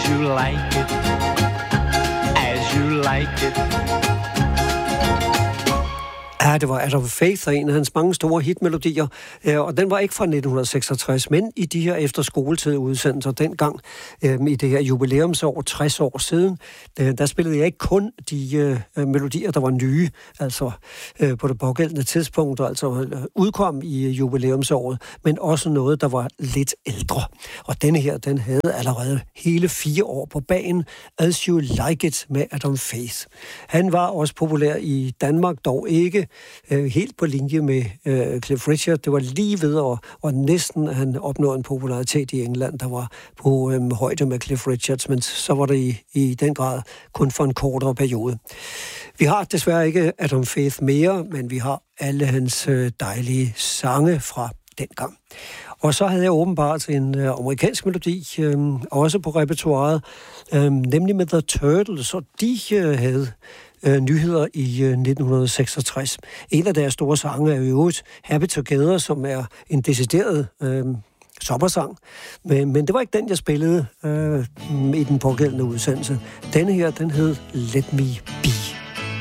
you like it, as you like it. Ja, det var Adam Faith, en af hans mange store hitmelodier, og den var ikke fra 1966, men i de her efterskoletid-udsendelser dengang, i det her jubilæumsår, 60 år siden, der spillede jeg ikke kun de melodier, der var nye, altså på det pågældende tidspunkt, altså udkom i jubilæumsåret, men også noget, der var lidt ældre. Og denne her, den havde allerede hele 4 år på bagen, As You Like It med Adam Faith. Han var også populær i Danmark, dog ikke helt på linje med Cliff Richard. Det var lige ved, og næsten han opnåede en popularitet i England, der var på højde med Cliff Richards, men så var det i den grad kun for en kortere periode. Vi har desværre ikke Adam Faith mere, men vi har alle hans dejlige sange fra dengang. Og så havde jeg åbenbart en amerikansk melodi, også på repertoiret, nemlig med The Turtles, og de havde nyheder i 1966. En af deres store sange er jo Happy Together, som er en decideret sommersang. Men det var ikke den, jeg spillede i den pågældende udsendelse. Denne her, den hed Let Me Be.